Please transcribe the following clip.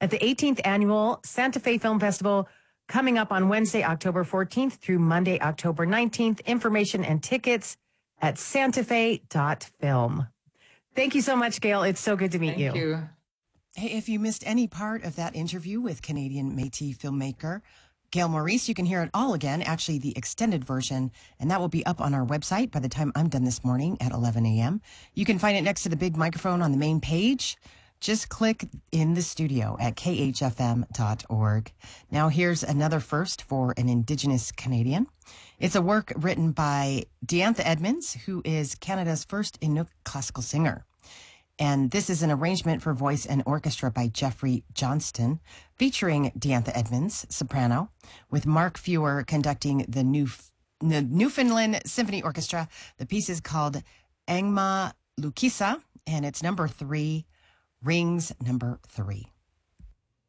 at the 18th Annual Santa Fe Film Festival coming up on Wednesday, October 14th through Monday, October 19th. Information and tickets at santafe.film. Thank you so much, Gail. It's so good to meet you. Thank you. Hey, if you missed any part of that interview with Canadian Métis filmmaker Gail Maurice, you can hear it all again, actually the extended version, and that will be up on our website by the time I'm done this morning at 11 a.m. You can find it next to the big microphone on the main page. Just click in the studio at khfm.org. Now here's another first for an Indigenous Canadian. It's a work written by Diantha Edmonds, who is Canada's first Inuk classical singer. And this is an arrangement for voice and orchestra by Jeffrey Johnston, featuring Diantha Edmonds, soprano, with Mark Fewer conducting the Newfoundland Symphony Orchestra. The piece is called Angma Lukisa, and it's number 3, Rings number 3.